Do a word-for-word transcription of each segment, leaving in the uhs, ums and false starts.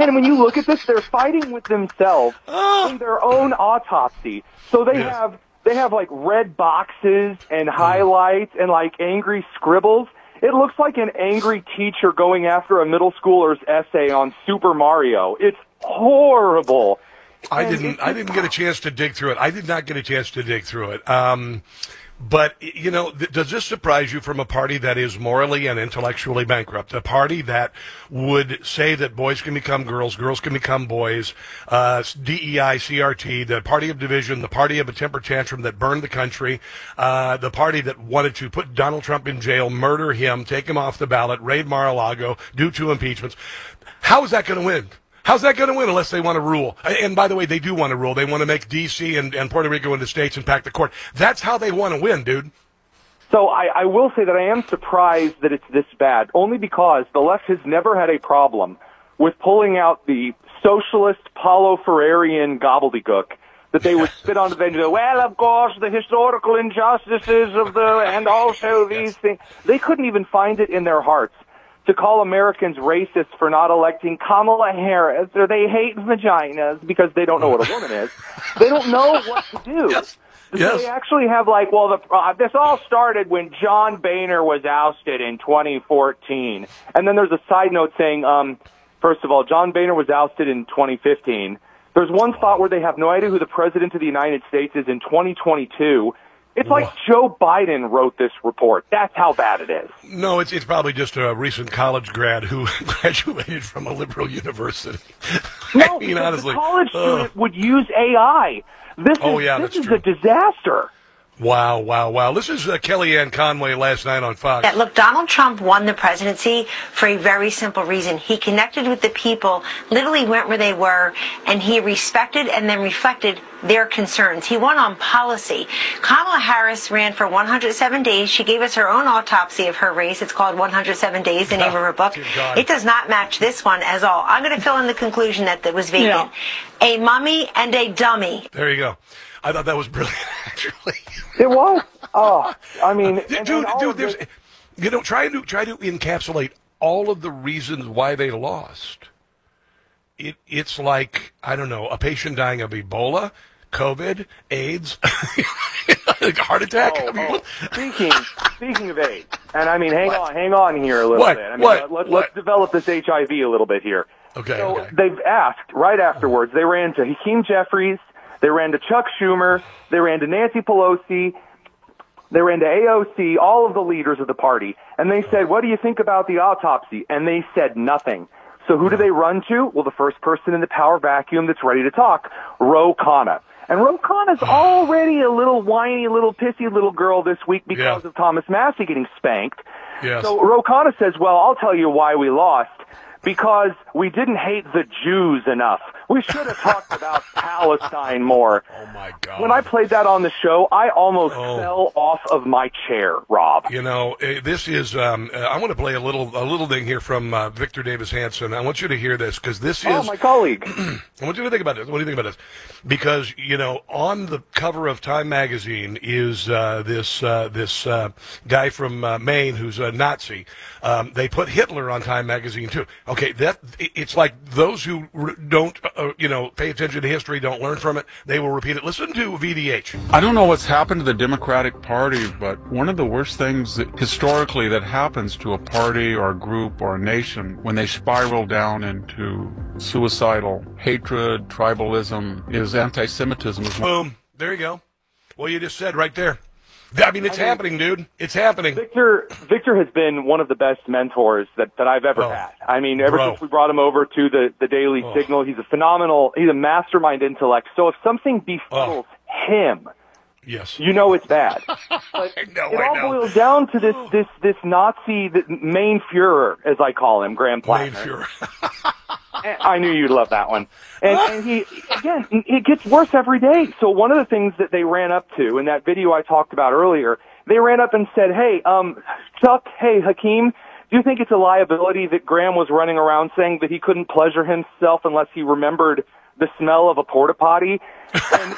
And when you look at this, they're fighting with themselves in their own autopsy. So they Yes. have they have like red boxes and highlights and like angry scribbles. It looks like an angry teacher going after a middle schooler's essay on Super Mario. It's horrible. I And didn't. it's- I didn't get a chance to dig through it. I did not get a chance to dig through it. Um, but you know, th- does this surprise you from a party that is morally and intellectually bankrupt? A party that would say that boys can become girls, girls can become boys, uh, D E I, C R T, the party of division, the party of a temper tantrum that burned the country, uh, the party that wanted to put Donald Trump in jail, murder him, take him off the ballot, raid Mar-a-Lago, do two impeachments. How is that going to win? How's that going to win unless they want to rule? And by the way, they do want to rule. They want to make D C and, and Puerto Rico into states and pack the court. That's how they want to win, dude. So I, I will say that I am surprised that it's this bad, only because the left has never had a problem with pulling out the socialist Paulo Freire-ian gobbledygook that they would spit onto the and go, well, of course, the historical injustices of the, and also these things. They couldn't even find it in their hearts to call Americans racist for not electing Kamala Harris, or they hate vaginas because they don't know what a woman is. They don't know what to do. Yes. So Yes. They actually have like, well, the, uh, this all started when John Boehner was ousted in twenty fourteen. And then there's a side note saying, um, first of all, John Boehner was ousted in twenty fifteen. There's one spot where they have no idea who the president of the United States is in twenty twenty-two. It's like Whoa. Joe Biden wrote this report. That's how bad it is. No, it's it's probably just a recent college grad who graduated from a liberal university. No, I mean, because honestly. the college Ugh. student would use A I. This Oh, is, yeah, this that's is true. a disaster. Wow, wow, wow. This is uh, Kellyanne Conway last night on Fox. Yeah, look, Donald Trump won the presidency for a very simple reason. He connected with the people, literally went where they were, and he respected and then reflected their concerns. He won on policy. Kamala Harris ran for one hundred seven days. She gave us her own autopsy of her race. It's called one hundred seven days, the name of her book. Dear God. It does not match this one at all. I'm going to fill in the conclusion that that was vacant. A mummy and a dummy. There you go. I thought that was brilliant, actually. It was. Oh, I mean, and- dude, and all dude, of there's, this- you know, try to try to encapsulate all of the reasons why they lost. It it's like, I don't know, a patient dying of Ebola, COVID, AIDS, like a heart attack. Oh, I mean, oh. what- Speaking, speaking of AIDS, and I mean, hang What? on, hang on here a little What? bit. I mean, What? Let, What? let's develop this H I V a little bit here. Okay, So okay. they've asked right afterwards. They ran to Hakeem Jeffries, they ran to Chuck Schumer, they ran to Nancy Pelosi, they ran to A O C, all of the leaders of the party, and they said, "What do you think about the autopsy?" And they said nothing. So who do they run to? Well, the first person in the power vacuum that's ready to talk, Ro Khanna. And Ro Khanna's already a little whiny, little pissy little girl this week because Yeah. of Thomas Massey getting spanked. Yes. So Ro Khanna says, well, I'll tell you why we lost. Because we didn't hate the Jews enough. We should have talked about Palestine more. Oh, my God. When I played that on the show, I almost Oh. fell off of my chair, Rob. You know, uh, this is. Um, uh, I want to play a little, a little thing here from uh, Victor Davis Hanson. I want you to hear this because this Oh, is. my colleague. I want you to think about this. What do you think about this? Because you know, on the cover of Time magazine is uh, this uh, this uh, guy from uh, Maine who's a Nazi. Um, they put Hitler on Time magazine too. Okay, that it's like those who r- don't, uh, you know, pay attention to history, don't learn from it. They will repeat it. Listen to V D H. I don't know what's happened to the Democratic Party, but one of the worst things that, historically that happens to a party or a group or a nation when they spiral down into suicidal hatred, tribalism, is anti-Semitism. Boom. There you go. Well, you just said right there. I mean, it's I mean, happening, dude. It's happening. Victor Victor has been one of the best mentors that, that I've ever Oh. had. I mean, ever Bro. since we brought him over to the, the Daily Oh. Signal, he's a phenomenal, he's a mastermind intellect. So if something befuddles him, Yes. you know it's bad. But I know, it I all know. boils down to this this this Nazi, the main Führer, as I call him, Graham Main Plattner. Führer. And I knew you'd love that one. And, and he, again, it gets worse every day. So one of the things that they ran up to in that video I talked about earlier, they ran up and said, hey, um, Chuck, hey, Hakeem, do you think it's a liability that Graham was running around saying that he couldn't pleasure himself unless he remembered the smell of a porta potty? And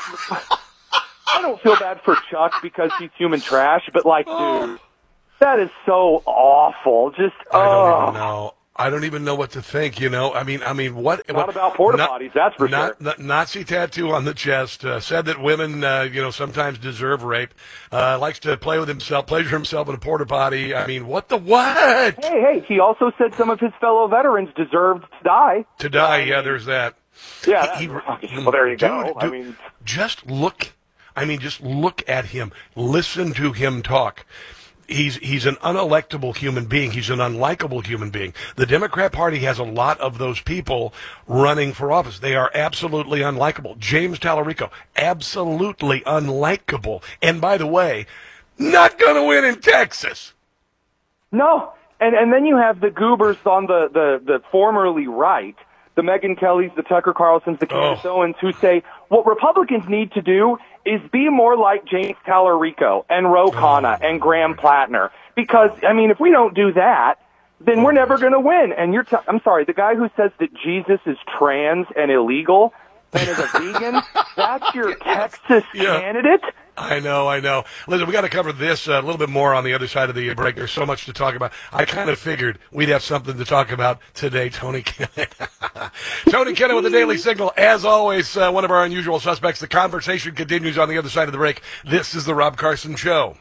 I don't feel bad for Chuck because he's human trash, but like, dude, that is so awful. Just, I don't oh. even know. I don't even know what to think, you know. I mean, I mean, what? Not what, about porta not, potties, that's for not, sure. Not, Nazi tattoo on the chest, uh, said that women, uh, you know, sometimes deserve rape, uh, likes to play with himself, pleasure himself in a porta potty. I mean, what the what? Hey, hey, he also said some of his fellow veterans deserved to die. To die, yeah, there's that. Yeah, He- that- he- well, there you dude, go. I dude, mean, just look. I mean, just look at him. Listen to him talk. He's he's an unelectable human being. He's an unlikable human being. The Democrat Party has a lot of those people running for office. They are absolutely unlikable. James Tallarico, absolutely unlikable. And by the way, not going to win in Texas. no. And and then you have the goobers on the, the, the formerly right, the Megyn Kellys, the Tucker Carlsons, the Candace Oh. Owens, who say what Republicans need to do is be more like James Tallarico and Ro Khanna and Graham Plattner. Because, I mean, if we don't do that, then we're never going to win. And you're, t- I'm sorry, the guy who says that Jesus is trans and illegal and is a vegan, that's your Texas Yeah. candidate? I know, I know. Listen, we got to cover this uh, a little bit more on the other side of the break. There's so much to talk about. I kind of figured we'd have something to talk about today, Tony Kennon. Tony Kennon with the Daily Signal. As always, uh, one of our unusual suspects. The conversation continues on the other side of the break. This is the Rob Carson Show.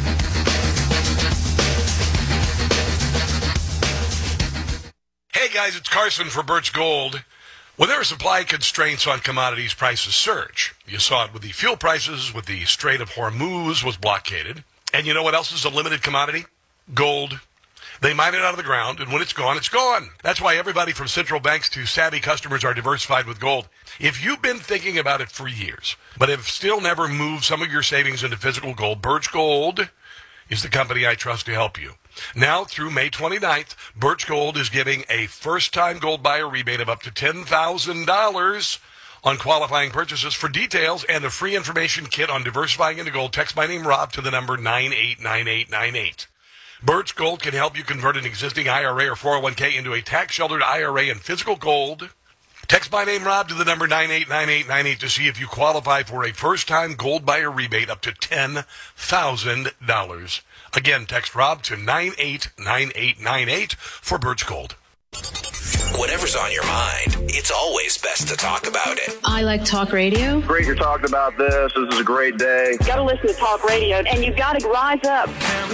Hey, guys, it's Carson for Birch Gold. When there are supply constraints on commodities, prices surge. You saw it with the fuel prices, with the Strait of Hormuz was blockaded. And you know what else is a limited commodity? Gold. They mine it out of the ground, and when it's gone, it's gone. That's why everybody from central banks to savvy customers are diversified with gold. If you've been thinking about it for years, but have still never moved some of your savings into physical gold, Birch Gold is the company I trust to help you. Now, through May twenty-ninth, Birch Gold is giving a first-time gold buyer rebate of up to ten thousand dollars on qualifying purchases. For details and a free information kit on diversifying into gold, text my name, Rob, to the number nine eight nine eight nine eight. Birch Gold can help you convert an existing I R A or four oh one k into a tax-sheltered I R A in physical gold. Text my name, Rob, to the number nine eight nine eight nine eight to see if you qualify for a first-time gold buyer rebate up to ten thousand dollars. Again, text Rob to nine eight nine eight nine eight for Birch Gold. Whatever's on your mind, it's always best to talk about it. I like talk radio. Great you're talking about this. This is a great day. Got to listen to talk radio, and you've got to rise up.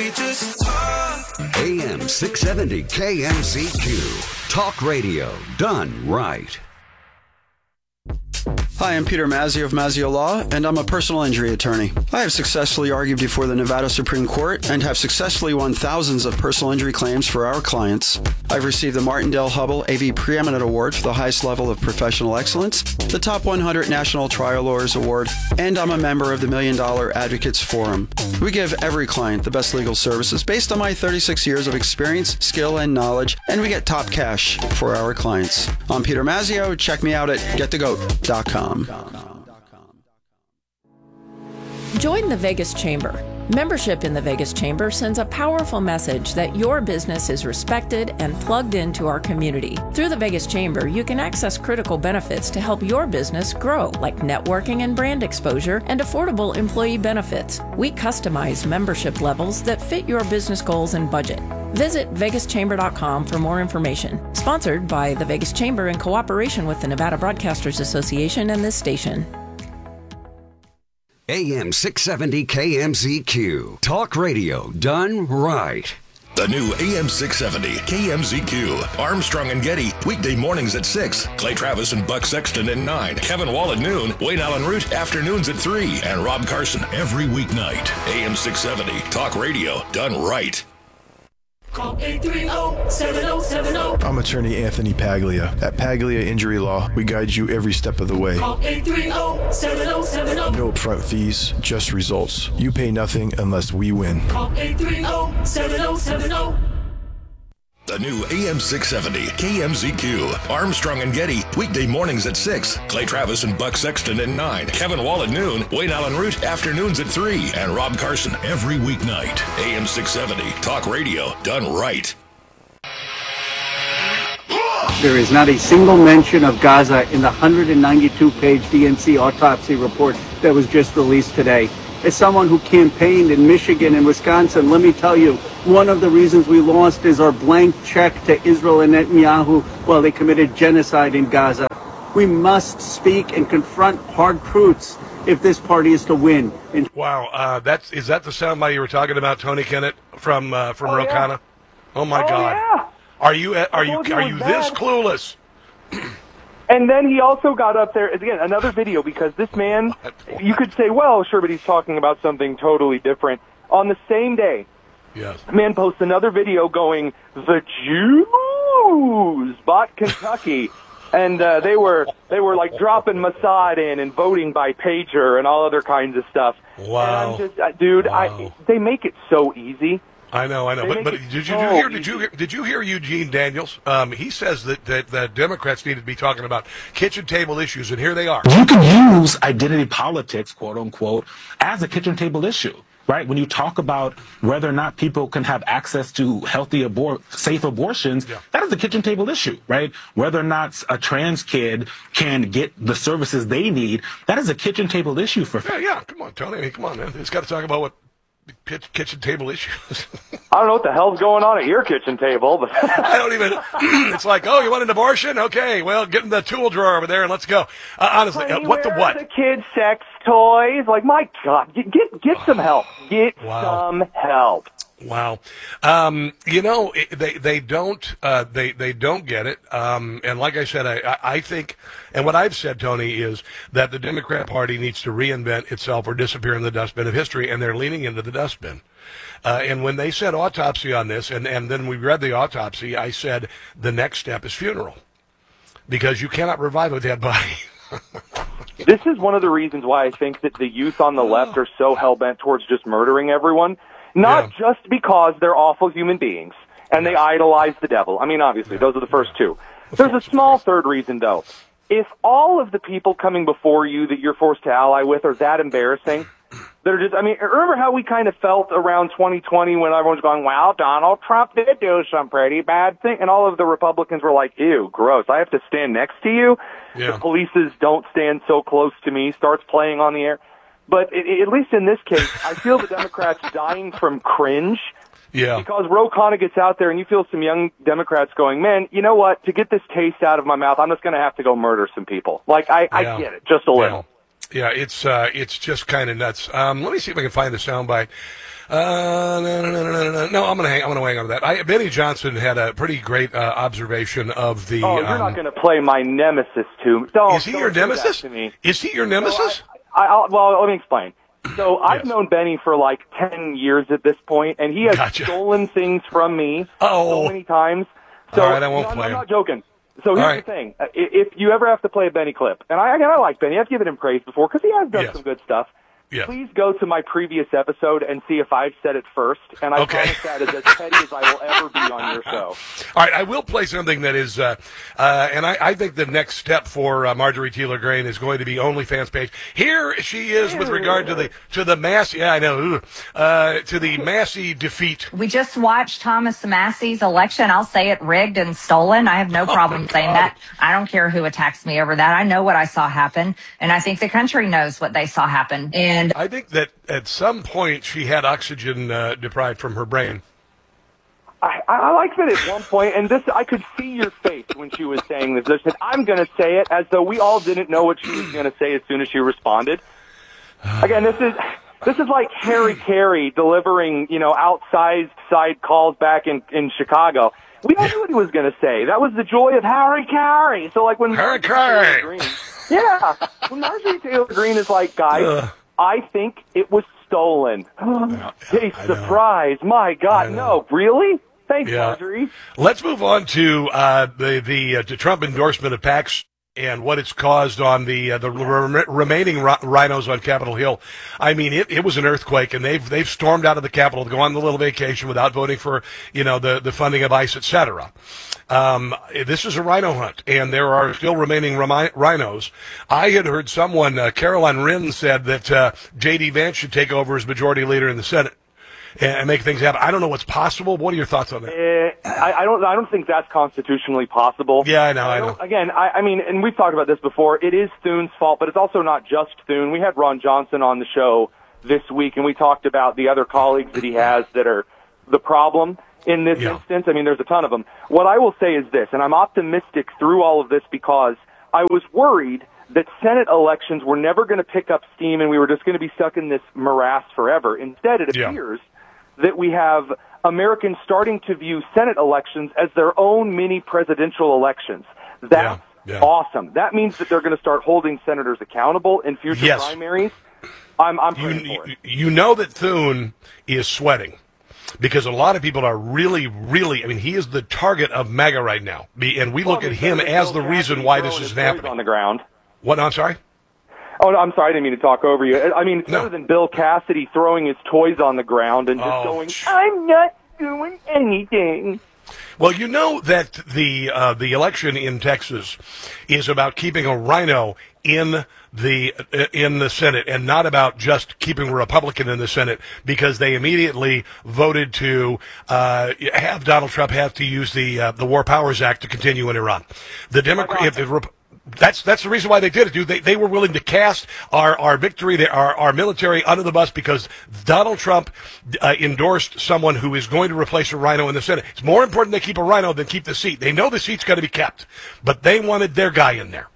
A M six seventy K M Z Q. Talk radio done right. Hi, I'm Peter Mazzio of Mazzio Law, and I'm a personal injury attorney. I have successfully argued before the Nevada Supreme Court and have successfully won thousands of personal injury claims for our clients. I've received the Martindale Hubbell A V Preeminent Award for the highest level of professional excellence, the Top one hundred National Trial Lawyers Award, and I'm a member of the Million Dollar Advocates Forum. We give every client the best legal services based on my thirty-six years of experience, skill, and knowledge, and we get top cash for our clients. I'm Peter Mazzio. Check me out at get the goat dot com. Join the Vegas Chamber. Membership in the Vegas Chamber sends a powerful message that your business is respected and plugged into our community. Through the Vegas Chamber, you can access critical benefits to help your business grow, like networking and brand exposure and affordable employee benefits. We customize membership levels that fit your business goals and budget. Visit vegas chamber dot com for more information. Sponsored by the Vegas Chamber in cooperation with the Nevada Broadcasters Association and this station. A M six seventy K M Z Q. Talk radio done right. The new A M six seventy K M Z Q. Armstrong and Getty, weekday mornings at six. Clay Travis and Buck Sexton at nine. Kevin Wall at noon. Wayne Allen Root, afternoons at three. And Rob Carson every weeknight. A M six seventy. Talk radio done right. Call eight three zero, seven zero seven zero. I'm attorney Anthony Paglia. At Paglia Injury Law, we guide you every step of the way. Call eight three zero, seven zero seven zero. No upfront fees, just results. You pay nothing unless we win. Call eight three zero, seven zero seven zero. The new A M six seventy K M Z Q. Armstrong and Getty, weekday mornings at six. Clay Travis and Buck Sexton at nine. Kevin Wall at noon. Wayne Allen Root, afternoons at three. And Rob Carson every weeknight. A M six seventy. Talk radio done right. There is not a single mention of Gaza in the one hundred ninety-two page D N C autopsy report that was just released today. As someone who campaigned in Michigan and Wisconsin, let me tell you, one of the reasons we lost is our blank check to Israel and Netanyahu while they committed genocide in Gaza. We must speak and confront hard truths if this party is to win. And wow, uh, that's is that the soundbite you were talking about, Tony Kennett from uh, from oh, Ro Khanna? Yeah. Oh my oh, God! Yeah. Are you are you are you this clueless? And then he also got up there, again, another video, because this man, you could say, well, sure, but he's talking about something totally different. On the same day, yes, man posts another video going, the Jews bought Kentucky. And uh, they were they were like dropping Mossad in and voting by pager and all other kinds of stuff. Wow, and I'm just, uh, dude, wow. I they make it so easy. I know, I know, they but but did you, did you so hear? Did you hear, did you hear Eugene Daniels? Um, he says that that the Democrats needed to be talking about kitchen table issues, and here they are. You can use identity politics, quote unquote, as a kitchen table issue. Right? When you talk about whether or not people can have access to healthy, abor- safe abortions, yeah. that is a kitchen table issue, right? Whether or not a trans kid can get the services they need, that is a kitchen table issue for. Yeah, yeah. Come on, Tony. I mean, come on, man. It's got to talk about what kitchen table issues. I don't know what the hell's going on at your kitchen table, but I don't even. It's like, oh, you want an abortion? Okay, well, get in the tool drawer over there and let's go. Uh, honestly, uh, what the what? The kids' sex toys. Like, my God, get get, get some help. Get wow. some help. Wow, um, you know it, they they don't uh, they they don't get it, um, and like I said, I I think, and what I've said, Tony, is that the Democrat Party needs to reinvent itself or disappear in the dustbin of history, and they're leaning into the dustbin. Uh, and when they said autopsy on this, and and then we read the autopsy, I said the next step is funeral, because you cannot revive a dead body. This is one of the reasons why I think that the youth on the left are so hell-bent towards just murdering everyone. Not yeah. just because they're awful human beings and they idolize the devil. I mean, obviously, yeah. those are the first two. There's a small third reason, though. If all of the people coming before you that you're forced to ally with are that embarrassing, they're just, I mean, remember how we kind of felt around twenty twenty when everyone's going, well, Donald Trump did do some pretty bad thing, and all of the Republicans were like, ew, gross, I have to stand next to you? Yeah. The police's don't stand so close to me starts playing on the air. But it, it, at least in this case, I feel the Democrats dying from cringe. Yeah. Because Ro Khanna gets out there and you feel some young Democrats going, man, you know what? To get this taste out of my mouth, I'm just going to have to go murder some people. Like, I, I yeah. get it, just a little. Yeah, yeah it's uh, it's just kind of nuts. Um, let me see if I can find the soundbite. Uh, no, no, no, no, no, no. No, I'm gonna hang. I'm gonna hang on to that. I, Benny Johnson had a pretty great uh, observation of the. Oh, you're um, not gonna play my nemesis to. Don't, is he don't your do nemesis? that to me. Is he your nemesis? So I, I, I'll, well, let me explain. So I've yes. known Benny for like ten years at this point, and he has gotcha. stolen things from me oh. so many times. So all right, I won't no, play I'm him. not joking. So here's right. the thing: if you ever have to play a Benny clip, and I, again, I like Benny, I've given him praise before because he has done yes. some good stuff. Yeah. Please go to my previous episode and see if I've said it first, and I okay. promise that is as petty as I will ever be on your show. All right, I will play something that is, uh, uh, and I, I think the next step for uh, Marjorie Taylor Greene is going to be OnlyFans page. Here she is with regard to the to the Massey, yeah, I know, uh, to the Massey defeat. We just watched Thomas Massey's election. I'll say it rigged and stolen. I have no problem oh saying that. I don't care who attacks me over that. I know what I saw happen, and I think the country knows what they saw happen. And And I think that at some point she had oxygen uh, deprived from her brain. I, I like that at one point, and this I could see your face when she was saying this. She said, I'm going to say it, as though we all didn't know what she was going to say as soon as she responded. Again, this is this is like Harry Carey delivering, you know, outsized side calls back in, in Chicago. We all knew what he was going to say. That was the joy of Harry Carey. So, like, when Harry Carey. Yeah, when Marjorie Taylor Greene is like, guys, uh. I think it was stolen. Yeah, Hey, surprise. My God, no. Really? Thanks, yeah. Marjorie. Let's move on to uh, the, the, uh, the Trump endorsement of PACs and what it's caused on the uh, the re- remaining rhinos on Capitol Hill. I mean, it, it was an earthquake, and they've they've stormed out of the Capitol to go on the little vacation without voting for, you know, the, the funding of ICE, et cetera. Um, this is a rhino hunt, and there are still remaining remi- rhinos. I had heard someone, uh, Caroline Wren, said that uh, J D. Vance should take over as majority leader in the Senate and make things happen. I don't know what's possible. What are your thoughts on that? Uh, I, I don't. I don't think that's constitutionally possible. Yeah, I know. I, I know. Again, I, I mean, and we've talked about this before. It is Thune's fault, but it's also not just Thune. We had Ron Johnson on the show this week, and we talked about the other colleagues that he has that are the problem in this Yeah. instance. I mean, there's a ton of them. What I will say is this, and I'm optimistic through all of this because I was worried that Senate elections were never going to pick up steam and we were just going to be stuck in this morass forever. Instead, it Yeah. appears that we have Americans starting to view Senate elections as their own mini presidential elections. That's Yeah, yeah. awesome. That means that they're going to start holding senators accountable in future Yes. primaries. I'm, I'm You, praying for it. you, you know that Thune is sweating because a lot of people are really, really, I mean, he is the target of MAGA right now. Be- And we Well, look I at mean, him Senator as Bill the reason Cassidy why throwing this his is toys happening. on the ground. What? I'm sorry? Oh, no, I'm sorry. I didn't mean to talk over you. I mean, it's better than Bill Cassidy throwing his toys on the ground and just Oh, going, I'm not doing anything. Well, you know that the uh, the election in Texas is about keeping a rhino in the uh, in the Senate and not about just keeping a Republican in the Senate, because they immediately voted to uh, have Donald Trump have to use the uh, the War Powers Act to continue in Iran. The Democrat, if the Rep- That's that's the reason why they did it, dude. They they were willing to cast our our victory, the, our our military under the bus because Donald Trump uh, endorsed someone who is going to replace a rhino in the Senate. It's more important they keep a rhino than keep the seat. They know the seat's got to be kept, but they wanted their guy in there.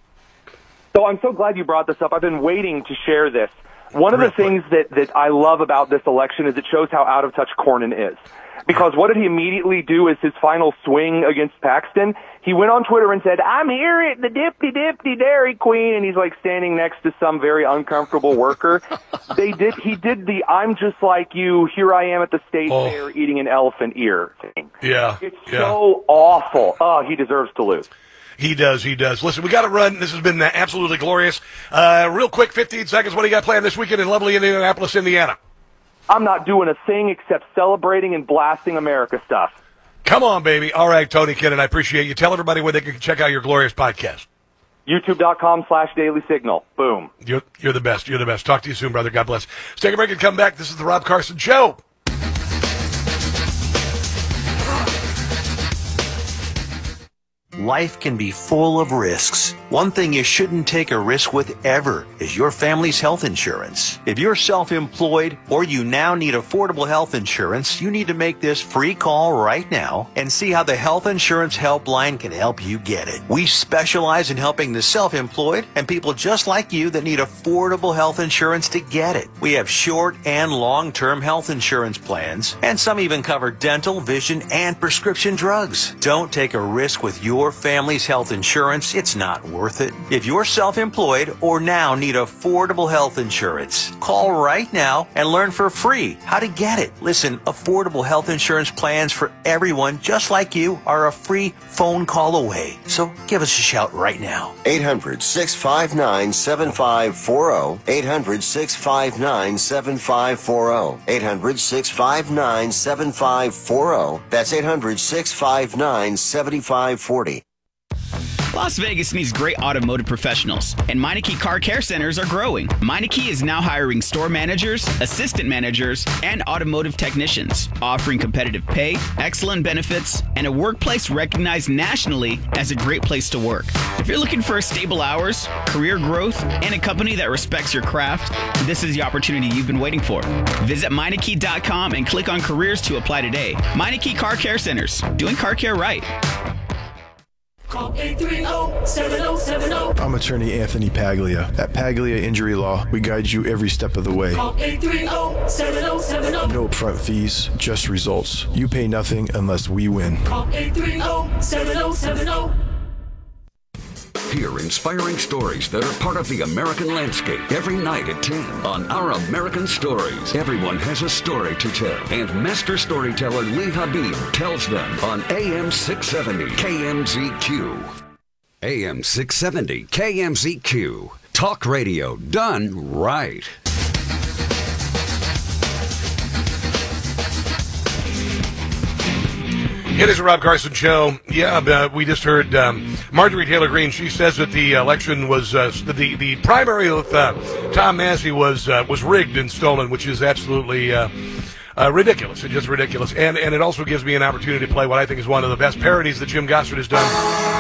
So I'm so glad you brought this up. I've been waiting to share this. One of the things that, that I love about this election is it shows how out of touch Cornyn is. Because what did he immediately do as his final swing against Paxton? He went on Twitter and said, I'm here at the Dippy Dippy Dairy Queen, and he's like standing next to some very uncomfortable worker. They did, he did the I'm just like you, here I am at the state Oh. fair eating an elephant ear thing. Yeah, It's yeah. so awful. Oh, he deserves to lose. He does, he does. Listen, we got to run. This has been uh, absolutely glorious. Uh, real quick, fifteen seconds. What do you got planned this weekend in lovely Indianapolis, Indiana? I'm not doing a thing except celebrating and blasting America stuff. Come on, baby. All right, Tony Kinnan, I appreciate you. Tell everybody where they can check out your glorious podcast. YouTube.com slash Daily Signal. Boom. You're, you're the best. You're the best. Talk to you soon, brother. God bless. Let's take a break and come back. This is the Rob Carson Show. Life can be full of risks. One thing you shouldn't take a risk with ever is your family's health insurance. If you're self-employed or you now need affordable health insurance, you need to make this free call right now and see how the Health Insurance Helpline can help you get it. We specialize in helping the self-employed and people just like you that need affordable health insurance to get it. We have short and long-term health insurance plans, and some even cover dental, vision, and prescription drugs. Don't take a risk with your family's health insurance. It's not worth it. If you're self-employed or now need affordable health insurance, call right now and learn for free how to get it. Listen, affordable health insurance plans for everyone just like you are a free phone call away. So give us a shout right now. eight hundred, six five nine, seven five four zero. eight hundred, six five nine, seven five four zero. eight hundred, six five nine, seven five four zero. That's eight hundred, six five nine, seven five four zero. Las Vegas needs great automotive professionals, and Meineke Car Care Centers are growing. Meineke is now hiring store managers, assistant managers, and automotive technicians, offering competitive pay, excellent benefits, and a workplace recognized nationally as a great place to work. If you're looking for stable hours, career growth, and a company that respects your craft, this is the opportunity you've been waiting for. Visit Meineke dot com and click on careers to apply today. Meineke Car Care Centers, doing car care right. Call eight three zero, seven zero seven zero. I'm attorney Anthony Paglia. At Paglia Injury Law, we guide you every step of the way. Call eight three zero, seven zero seven zero. No upfront fees, just results. You pay nothing unless we win. Call eight three zero, seven zero seven zero. Hear inspiring stories that are part of the American landscape every night at ten on Our American Stories. Everyone has a story to tell, and master storyteller Lee Habib tells them on A M six seventy K M Z Q. A M six seventy K M Z Q. Talk radio done right. It is a Rob Carson Show. Yeah, uh, we just heard um, Marjorie Taylor Greene. She says that the election was uh, the the primary with uh, Tom Massey was uh, was rigged and stolen, which is absolutely uh, uh, ridiculous. It's just ridiculous, and and it also gives me an opportunity to play what I think is one of the best parodies that Jim Gossard has done